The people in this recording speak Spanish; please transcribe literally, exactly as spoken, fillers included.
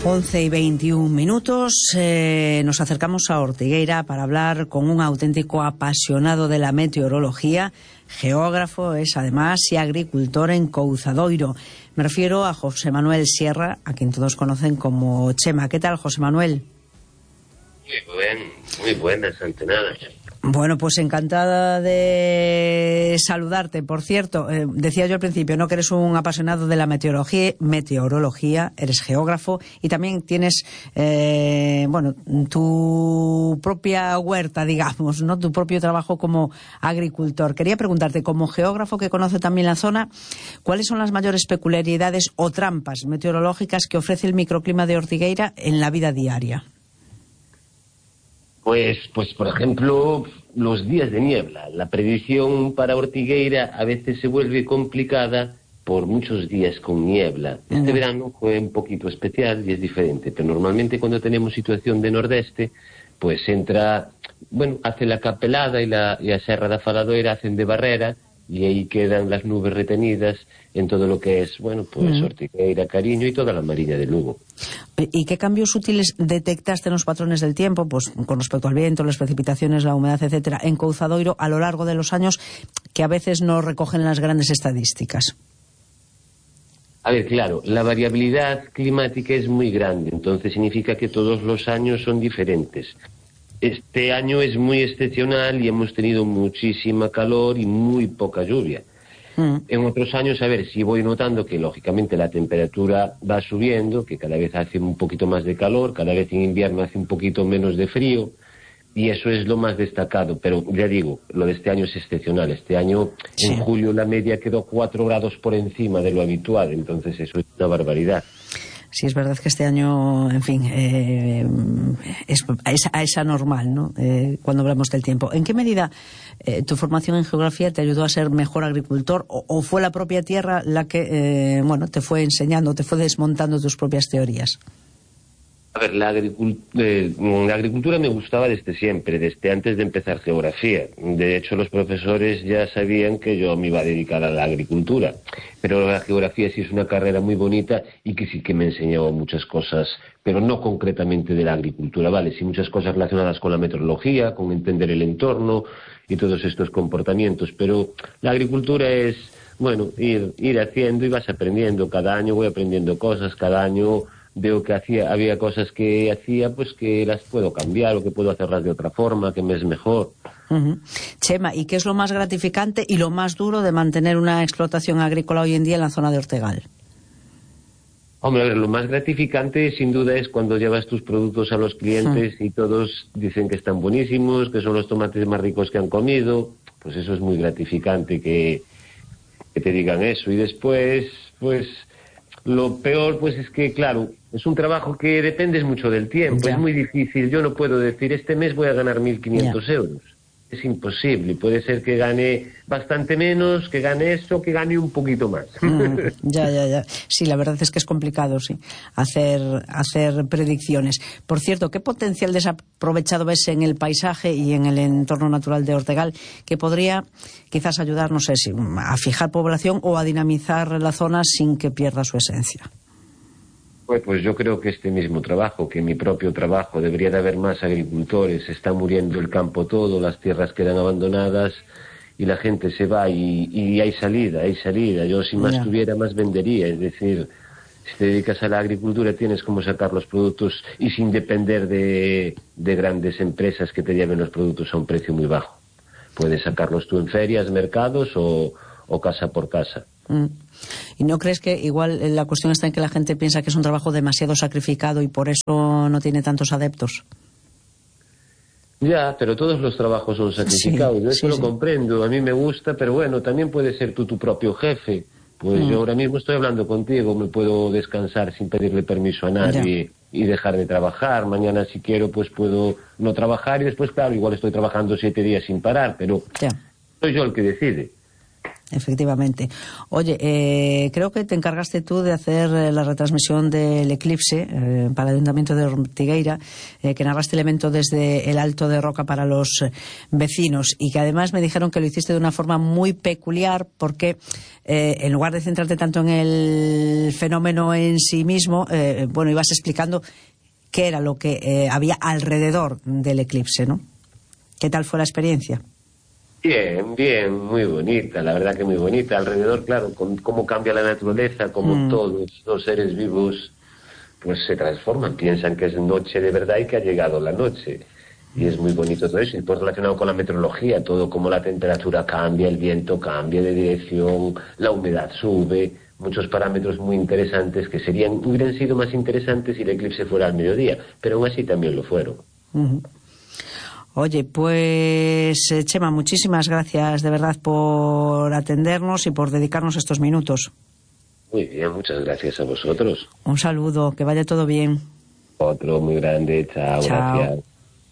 once y veintiún minutos, eh, nos acercamos a Ortigueira para hablar con un auténtico apasionado de la meteorología, geógrafo, es además y agricultor en Couzadoiro. Me refiero a José Manuel Sierra, a quien todos conocen como Chema. ¿Qué tal, José Manuel? Muy buen, muy buenas, ante nada. Bueno, pues encantada de saludarte. Por cierto, eh, decía yo al principio, ¿no?, que eres un apasionado de la meteorología, meteorología, eres geógrafo y también tienes, eh, bueno, tu propia huerta, digamos, ¿no?, tu propio trabajo como agricultor. Quería preguntarte, como geógrafo que conoce también la zona, ¿cuáles son las mayores peculiaridades o trampas meteorológicas que ofrece el microclima de Ortigueira en la vida diaria? Pues, pues, por ejemplo, los días de niebla. La predicción para Ortigueira a veces se vuelve complicada por muchos días con niebla. Este uh-huh. verano fue un poquito especial y es diferente, pero normalmente cuando tenemos situación de nordeste, pues entra, bueno, hace la capelada y la, y la Serra da Faladoira hacen de barrera y ahí quedan las nubes retenidas en todo lo que es, bueno, pues uh-huh. Ortigueira, Cariño y toda la Mariña de Lugo. ¿Y qué cambios útiles detectaste en los patrones del tiempo, pues con respecto al viento, las precipitaciones, la humedad, etcétera, en Couzadoiro a lo largo de los años, que a veces no recogen las grandes estadísticas? A ver, claro, la variabilidad climática es muy grande, entonces significa que todos los años son diferentes. Este año es muy excepcional y hemos tenido muchísima calor y muy poca lluvia. Mm. En otros años, a ver, sí voy notando que lógicamente la temperatura va subiendo, que cada vez hace un poquito más de calor, cada vez en invierno hace un poquito menos de frío, y eso es lo más destacado. Pero ya digo, lo de este año es excepcional. Este año, sí. En julio, la media quedó cuatro grados por encima de lo habitual, entonces eso es una barbaridad. Sí, es verdad que este año, en fin, eh, es, es, es anormal, ¿no?, eh, cuando hablamos del tiempo. ¿En qué medida eh, tu formación en geografía te ayudó a ser mejor agricultor o, o fue la propia tierra la que, eh, bueno, te fue enseñando, te fue desmontando tus propias teorías? A ver, la, agricult eh, la agricultura me gustaba desde siempre, desde antes de empezar geografía. De hecho, los profesores ya sabían que yo me iba a dedicar a la agricultura. Pero la geografía sí es una carrera muy bonita y que sí que me enseñó muchas cosas, pero no concretamente de la agricultura, ¿vale? Sí, muchas cosas relacionadas con la meteorología, con entender el entorno y todos estos comportamientos. Pero la agricultura es, bueno, ir, ir haciendo y vas aprendiendo. Cada año voy aprendiendo cosas, cada año veo que hacía, había cosas que hacía pues que las puedo cambiar o que puedo hacerlas de otra forma, que me es mejor. Uh-huh. Chema, ¿y qué es lo más gratificante y lo más duro de mantener una explotación agrícola hoy en día en la zona de Ortegal? Hombre, a ver, lo más gratificante sin duda es cuando llevas tus productos a los clientes uh-huh. y todos dicen que están buenísimos, que son los tomates más ricos que han comido. Pues eso es muy gratificante que, que te digan eso. Y después, pues lo peor, pues es que, claro, es un trabajo que dependes mucho del tiempo, ya. Es muy difícil. Yo no puedo decir, este mes voy a ganar mil quinientos ya. euros. Es imposible. Puede ser que gane bastante menos, que gane eso, que gane un poquito más. Mm, ya, ya, ya. Sí, la verdad es que es complicado, sí, hacer, hacer predicciones. Por cierto, ¿qué potencial desaprovechado ves en el paisaje y en el entorno natural de Ortegal que podría quizás ayudar, no sé, si a fijar población o a dinamizar la zona sin que pierda su esencia? Pues, pues yo creo que este mismo trabajo, que mi propio trabajo, debería de haber más agricultores, está muriendo el campo todo, las tierras quedan abandonadas y la gente se va y, y hay salida, hay salida. Yo si más yeah. tuviera, más vendería, es decir, si te dedicas a la agricultura tienes como sacar los productos y sin depender de, de grandes empresas que te lleven los productos a un precio muy bajo. Puedes sacarlos tú en ferias, mercados o, o casa por casa. Mm. ¿Y no crees que igual la cuestión está en que la gente piensa que es un trabajo demasiado sacrificado y por eso no tiene tantos adeptos? Ya, pero todos los trabajos son sacrificados, sí, yo eso sí, lo sí. comprendo, a mí me gusta, pero bueno, también puedes ser tú tu propio jefe. Pues mm. yo ahora mismo estoy hablando contigo, me puedo descansar sin pedirle permiso a nadie ya. y dejar de trabajar. Mañana si quiero pues puedo no trabajar y después, claro, igual estoy trabajando siete días sin parar, pero ya. soy yo el que decide. Efectivamente. Oye, eh, creo que te encargaste tú de hacer eh, la retransmisión del eclipse eh, para el Ayuntamiento de Ortigueira, eh, que narraste el evento desde el Alto de Roca para los eh, vecinos, y que además me dijeron que lo hiciste de una forma muy peculiar porque eh, en lugar de centrarte tanto en el fenómeno en sí mismo, eh, bueno, ibas explicando qué era lo que eh, había alrededor del eclipse, ¿no? ¿Qué tal fue la experiencia? Bien, bien, muy bonita, la verdad que muy bonita. Alrededor, claro, con cómo cambia la naturaleza, como mm. todos los seres vivos pues se transforman, piensan que es noche de verdad y que ha llegado la noche. Y es muy bonito todo eso, y pues relacionado con la meteorología, todo como la temperatura cambia, el viento cambia de dirección, la humedad sube, muchos parámetros muy interesantes que serían, hubieran sido más interesantes si el eclipse fuera al mediodía, pero aún así también lo fueron. Uh-huh. Oye, pues Chema, muchísimas gracias de verdad por atendernos y por dedicarnos estos minutos. Muy bien, muchas gracias a vosotros. Un saludo, que vaya todo bien. Otro muy grande, chao, chao. Gracias.